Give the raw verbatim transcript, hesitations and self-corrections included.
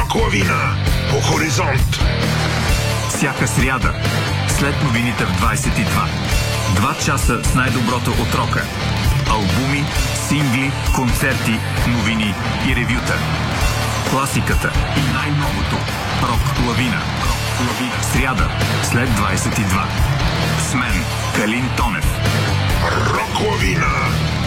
Рок-лавина по Хоризонт. Всяка сряда, след новините в двайсет и два. Два часа с най-доброто от рока. Албуми, сингли, концерти, новини и ревюта. Класиката и най-новото. Рок-лавина. Рок-лавина. Сряда, след двайсет и два. С мен, Калин Тонев. Рок-лавина.